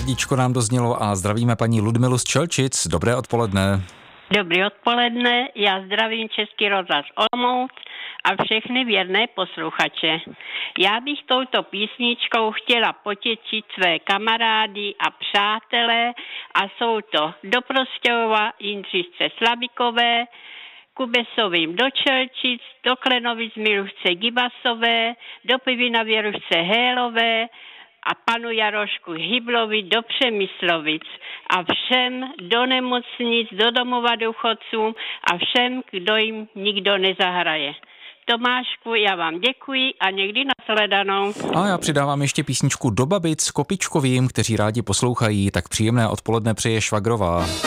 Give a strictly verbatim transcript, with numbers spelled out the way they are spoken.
srdíčko nám doznělo a zdravíme paní Ludmilu z Čelčic. Dobré odpoledne. Dobrý odpoledne, já zdravím Český rozhlas Olomouc a všechny věrné posluchače. Já bych touto písničkou chtěla potěšit své kamarády a přátelé a jsou to do Prostějova Jindřišce Slabikové, Kubesovým do Čelčic, do Klenovic Milušce Gibasové, do Pivina Věrušce Hélové a panu Jarošku Hyblovi do Přemyslovic a všem do nemocnic, do domova důchodcům a všem, kdo jim nikdo nezahraje. Tomášku, já vám děkuji a někdy nashledanou. A já přidávám ještě písničku do babic Kopičkovým, kteří rádi poslouchají, tak příjemné odpoledne přeje Švagrová.